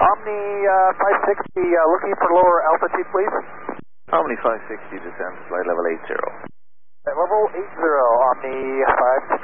Omni 560, looking for lower altitude, please. Omni 560, descend, flight level 80. At level 80, Omni